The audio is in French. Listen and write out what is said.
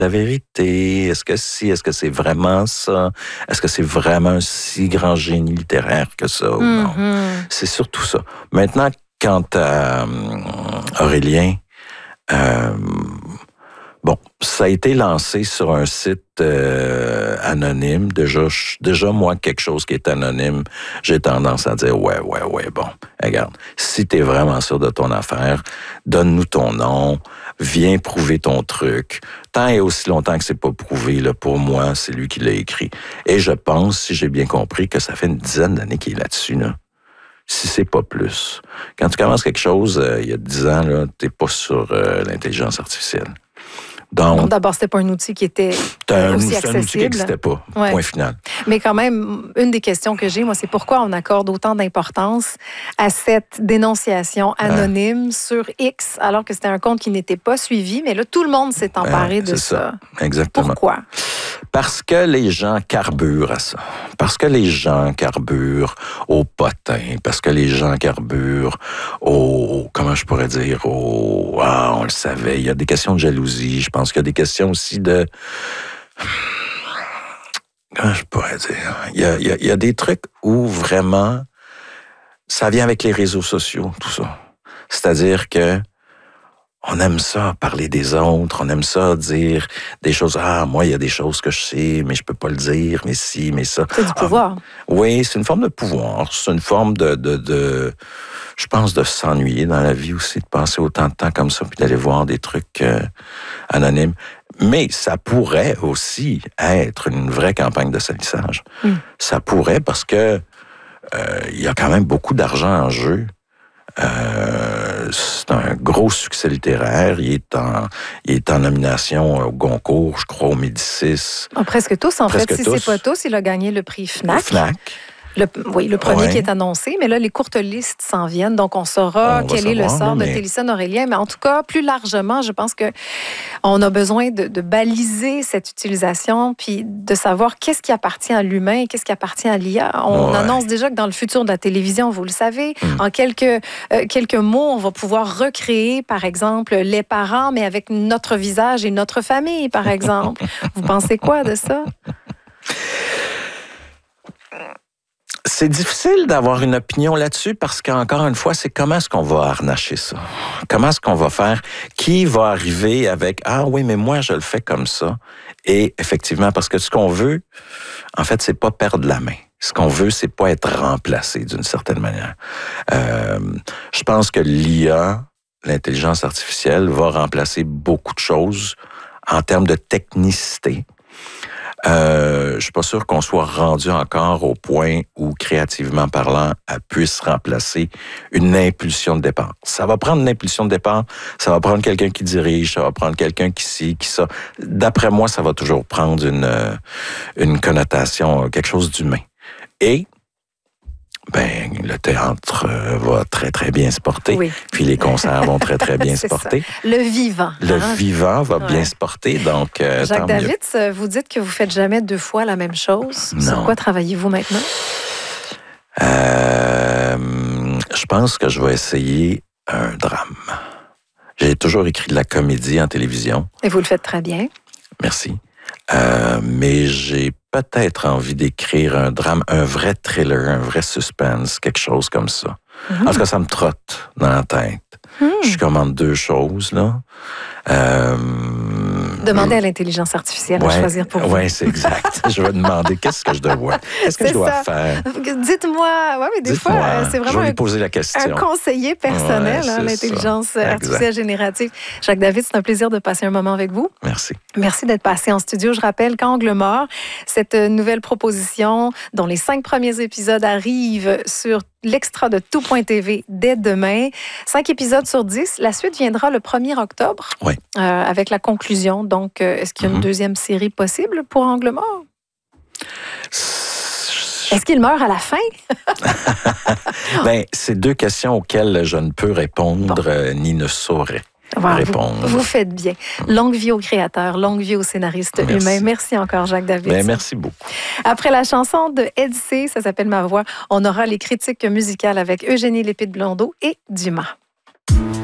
la vérité? Est-ce que c'est vraiment ça? Est-ce que c'est vraiment un si grand génie littéraire que ça ou non? C'est surtout ça. Maintenant, quant à Aurélien, bon, ça a été lancé sur un site anonyme. Déjà, moi, quelque chose qui est anonyme, j'ai tendance à dire, ouais, bon, regarde, si t'es vraiment sûr de ton affaire, donne-nous ton nom, viens prouver ton truc. Tant et aussi longtemps que c'est pas prouvé, là, pour moi, c'est lui qui l'a écrit. Et je pense, si j'ai bien compris, que ça fait une dizaine d'années qu'il est là-dessus, là. Si c'est pas plus. Quand tu commences quelque chose, il y a 10 ans, là, t'es pas sur l'intelligence artificielle. Donc, d'abord, c'était pas un outil qui était aussi accessible. C'est un outil qui n'existait pas, point final. Mais quand même, une des questions que j'ai, moi, c'est pourquoi on accorde autant d'importance à cette dénonciation anonyme sur X, alors que c'était un compte qui n'était pas suivi, mais là, tout le monde s'est emparé de ça. Exactement. Pourquoi? Parce que les gens carburent à ça. Parce que les gens carburent au potin. Parce que les gens carburent au... Comment je pourrais dire? on le savait. Il y a des questions de jalousie. Je pense qu'il y a des questions aussi de... Comment je pourrais dire? Il y a des trucs où vraiment ça vient avec les réseaux sociaux, tout ça. C'est-à-dire que on aime ça, parler des autres, on aime ça, dire des choses. Ah, moi, il y a des choses que je sais, mais je peux pas le dire, mais si, mais ça. C'est du pouvoir. Oui, c'est une forme de pouvoir. C'est une forme de je pense, de s'ennuyer dans la vie aussi, de passer autant de temps comme ça, puis d'aller voir des trucs anonymes. Mais ça pourrait aussi être une vraie campagne de salissage. Ça pourrait parce que il y a quand même beaucoup d'argent en jeu. C'est un gros succès littéraire. Il est en nomination au Goncourt, je crois, au Médicis. Presque tous, en fait. Si c'est pas tous, il a gagné le prix FNAC. Le premier qui est annoncé, mais là, les courtes listes s'en viennent, donc on saura quel est le sort de Télissane Aurélien. Mais en tout cas, plus largement, je pense qu'on a besoin de baliser cette utilisation, puis de savoir qu'est-ce qui appartient à l'humain et qu'est-ce qui appartient à l'IA. On annonce déjà que dans le futur de la télévision, vous le savez, en quelques mots, on va pouvoir recréer, par exemple, les parents, mais avec notre visage et notre famille, par exemple. Vous pensez quoi de ça? C'est difficile d'avoir une opinion là-dessus parce qu'encore une fois, c'est comment est-ce qu'on va harnacher ça? Comment est-ce qu'on va faire? Qui va arriver avec « Ah oui, mais moi, je le fais comme ça. » Et effectivement, parce que ce qu'on veut, en fait, c'est pas perdre la main. Ce qu'on veut, c'est pas être remplacé d'une certaine manière. Je pense que l'IA, l'intelligence artificielle, va remplacer beaucoup de choses en termes de technicité. Je suis pas sûr qu'on soit rendu encore au point où, créativement parlant, elle puisse remplacer une impulsion de départ. Ça va prendre une impulsion de départ, ça va prendre quelqu'un qui dirige, ça va prendre quelqu'un qui ci, qui ça. D'après moi, ça va toujours prendre une connotation, quelque chose d'humain. Et le théâtre va très, très bien se porter. Oui. Puis les concerts vont très, très bien se porter. Ça. Le vivant. Le vivant va bien se porter, donc Jacques Davids, vous dites que vous ne faites jamais 2 fois la même chose. Non. Sur quoi travaillez-vous maintenant? Je pense que je vais essayer un drame. J'ai toujours écrit de la comédie en télévision. Et vous le faites très bien. Merci. Mais j'ai peut-être envie d'écrire un drame, un vrai thriller, un vrai suspense, quelque chose comme ça. En tout cas, ça me trotte dans la tête. Je commande 2 choses, là. Demandez à l'intelligence artificielle à choisir pour vous. Oui, c'est exact. Je vais demander qu'est-ce que je dois faire. Dites-moi. Mais des fois, c'est vraiment je vais lui poser la question. Un conseiller personnel, l'intelligence artificielle générative. Jacques David, c'est un plaisir de passer un moment avec vous. Merci. Merci d'être passé en studio. Je rappelle qu'Angle mort, cette nouvelle proposition dont les 5 premiers épisodes arrivent sur l'extra de tout.tv dès demain. 5 épisodes sur 10. La suite viendra le 1er octobre. Oui. Avec la conclusion. Donc, est-ce qu'il y a une deuxième série possible pour Angle mort? Est-ce qu'il meurt à la fin? C'est 2 questions auxquelles je ne peux répondre ni ne saurais répondre. Vous faites bien. Longue vie au créateur, longue vie au scénariste humain. Merci encore, Jacques David. Merci beaucoup. Après la chanson de Ed C, ça s'appelle Ma voix, on aura les critiques musicales avec Eugénie Lépide-Blondeau et Dumas.